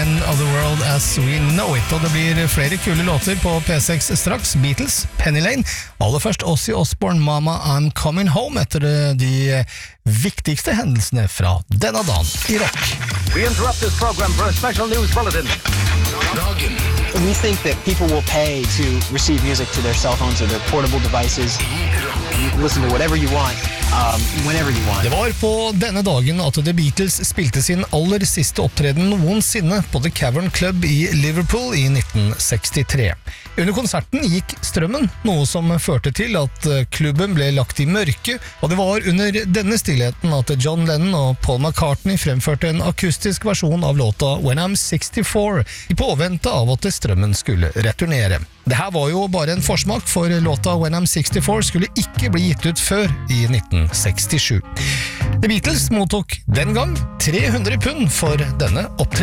End of the World As We Know It. Og det blir flere kule låter på P6 straks. Beatles, Penny Lane. Aller først Ozzy Osbourne, Mama I'm Coming Home, etter de viktigste hendelsene fra denne dagen i rock. We interrupt this program for a special news bulletin. Dagen. We think that people will pay to receive music to their cell phones or their portable devices. You can listen to whatever you want, whenever you want. Det var på denne dagen at The Beatles spilte sin aller siste opptreden noensinne på The Cavern Club i Liverpool i 1963. Under konserten gikk strømmen, noe som førte til at klubben ble lagt i mørke, og det var under denne stillheten at John Lennon og Paul McCartney fremførte en akustisk versjon av låta When I'm 64, i påvente av at strømmen skulle returnere. Det her var jo bare en forsmak, for låta When I'm 64 skulle ikke bli gitt ut før i 1967. The Beatles mottok den gang 300 pund for denne opptreden.